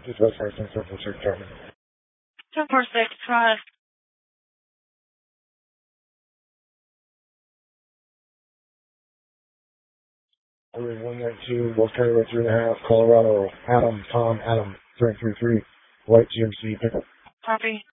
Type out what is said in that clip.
This was first and simple check German. 1046, try. Order 192, Wolf Carrier 3.5, Colorado, Adam, Tom, Adam, 333, White GMC pickup. Copy.